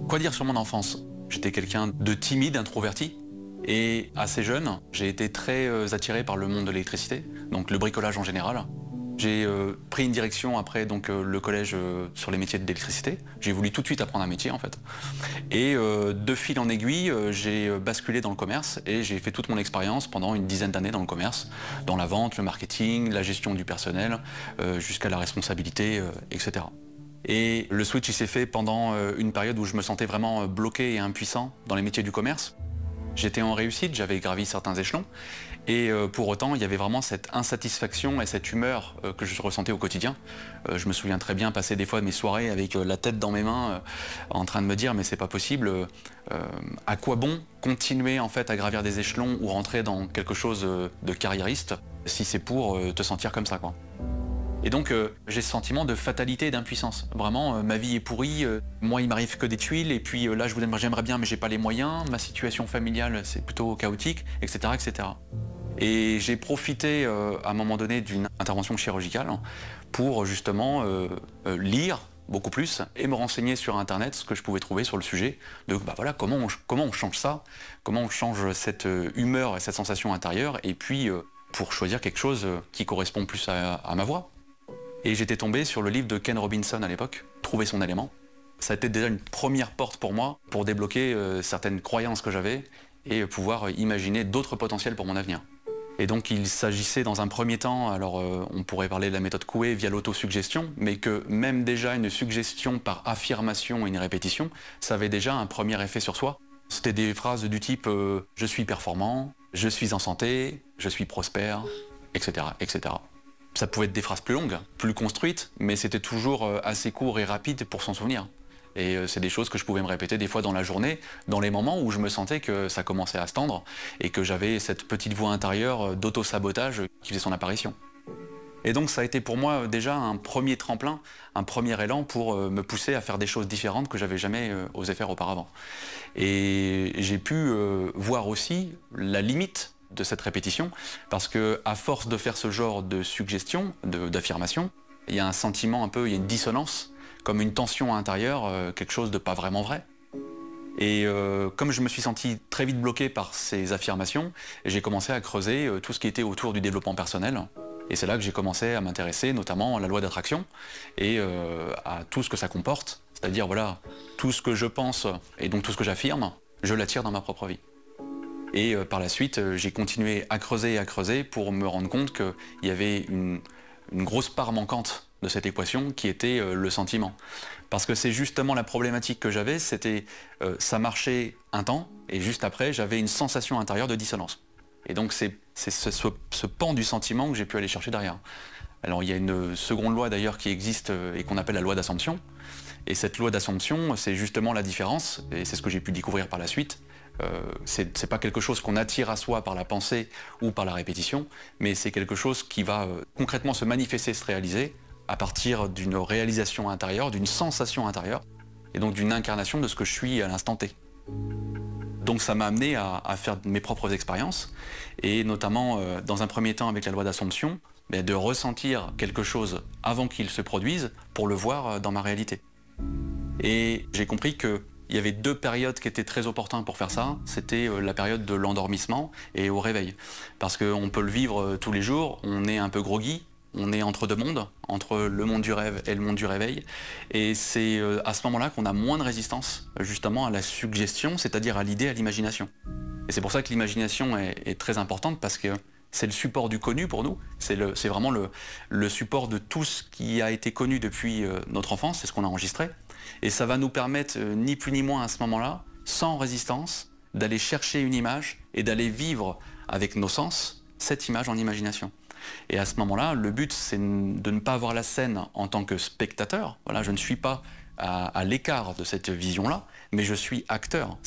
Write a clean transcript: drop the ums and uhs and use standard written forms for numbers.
Quoi dire sur mon enfance? J'étais quelqu'un de timide, introverti. Et assez jeune, j'ai été très attiré par le monde de l'électricité, donc le bricolage en général. J'ai pris une direction après le collège sur les métiers de l'électricité. J'ai voulu tout de suite apprendre un métier en fait. Et de fil en aiguille, j'ai basculé dans le commerce et j'ai fait toute mon expérience pendant une dizaine d'années dans le commerce, dans la vente, le marketing, la gestion du personnel, jusqu'à la responsabilité, etc. Et le switch il s'est fait pendant une période où je me sentais vraiment bloqué et impuissant dans les métiers du commerce. J'étais en réussite, j'avais gravi certains échelons, et pour autant, il y avait vraiment cette insatisfaction et cette humeur que je ressentais au quotidien. Je me souviens très bien passer des fois mes soirées avec la tête dans mes mains, en train de me dire mais c'est pas possible, à quoi bon continuer en fait à gravir des échelons ou rentrer dans quelque chose de carriériste si c'est pour te sentir comme ça, quoi. Et donc j'ai ce sentiment de fatalité et d'impuissance. Vraiment, ma vie est pourrie, moi il m'arrive que des tuiles, et puis là j'aimerais bien mais j'ai pas les moyens, ma situation familiale c'est plutôt chaotique, etc. etc. Et j'ai profité à un moment donné d'une intervention chirurgicale pour justement lire beaucoup plus et me renseigner sur internet ce que je pouvais trouver sur le sujet de voilà, comment on change ça, comment on change cette humeur et cette sensation intérieure, et puis pour choisir quelque chose qui correspond plus à ma voix. Et j'étais tombé sur le livre de Ken Robinson à l'époque, Trouver son élément. Ça a été déjà une première porte pour moi pour débloquer certaines croyances que j'avais et pouvoir imaginer d'autres potentiels pour mon avenir. Et donc il s'agissait dans un premier temps, alors on pourrait parler de la méthode Coué via l'autosuggestion, mais que même déjà une suggestion par affirmation et une répétition, ça avait déjà un premier effet sur soi. C'était des phrases du type je suis performant, je suis en santé, je suis prospère, etc., etc. Ça pouvait être des phrases plus longues, plus construites, mais c'était toujours assez court et rapide pour s'en souvenir. Et c'est des choses que je pouvais me répéter des fois dans la journée, dans les moments où je me sentais que ça commençait à se tendre et que j'avais cette petite voix intérieure d'auto-sabotage qui faisait son apparition. Et donc ça a été pour moi déjà un premier tremplin, un premier élan pour me pousser à faire des choses différentes que j'avais jamais osé faire auparavant. Et j'ai pu voir aussi la limite de cette répétition, parce que à force de faire ce genre de suggestion, d'affirmation, il y a un sentiment un peu, il y a une dissonance, comme une tension intérieure, quelque chose de pas vraiment vrai. Et comme je me suis senti très vite bloqué par ces affirmations, j'ai commencé à creuser tout ce qui était autour du développement personnel. Et c'est là que j'ai commencé à m'intéresser notamment à la loi d'attraction et à tout ce que ça comporte. C'est-à-dire, voilà, tout ce que je pense et donc tout ce que j'affirme, je l'attire dans ma propre vie. Et par la suite, j'ai continué à creuser pour me rendre compte qu'il y avait une grosse part manquante de cette équation qui était le sentiment. Parce que c'est justement la problématique que j'avais, c'était ça marchait un temps et juste après j'avais une sensation intérieure de dissonance. Et donc c'est ce pan du sentiment que j'ai pu aller chercher derrière. Alors il y a une seconde loi d'ailleurs qui existe et qu'on appelle la loi d'Assomption. Et cette loi d'Assomption, c'est justement la différence, et c'est ce que j'ai pu découvrir par la suite. C'est pas quelque chose qu'on attire à soi par la pensée ou par la répétition, mais c'est quelque chose qui va concrètement se manifester, se réaliser à partir d'une réalisation intérieure, d'une sensation intérieure, et donc d'une incarnation de ce que je suis à l'instant T. Donc ça m'a amené à faire mes propres expériences, et notamment dans un premier temps avec la loi d'Assomption, de ressentir quelque chose avant qu'il se produise pour le voir dans ma réalité. Et j'ai compris qu'il y avait deux périodes qui étaient très opportunes pour faire ça. C'était la période de l'endormissement et au réveil. Parce qu'on peut le vivre tous les jours, on est un peu groggy, on est entre deux mondes, entre le monde du rêve et le monde du réveil. Et c'est à ce moment-là qu'on a moins de résistance justement à la suggestion, c'est-à-dire à l'idée, à l'imagination. Et c'est pour ça que l'imagination est très importante, parce que c'est le support du connu pour nous, c'est vraiment le support de tout ce qui a été connu depuis notre enfance, c'est ce qu'on a enregistré. Et ça va nous permettre, ni plus ni moins à ce moment-là, sans résistance, d'aller chercher une image et d'aller vivre avec nos sens cette image en imagination. Et à ce moment-là, le but, c'est de ne pas voir la scène en tant que spectateur. Voilà, je ne suis pas à l'écart de cette vision-là, mais je suis acteur.